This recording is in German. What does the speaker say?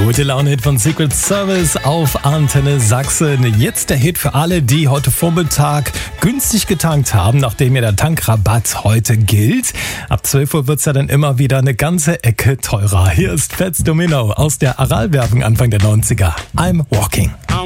Gute Laune-Hit von Secret Service auf Antenne Sachsen. Jetzt der Hit für alle, die heute Vormittag günstig getankt haben, nachdem ja der Tankrabatt heute gilt. Ab 12 Uhr wird's ja dann immer wieder eine ganze Ecke teurer. Hier ist Fats Domino aus der Aral-Werbung Anfang der 90er. I'm Walking.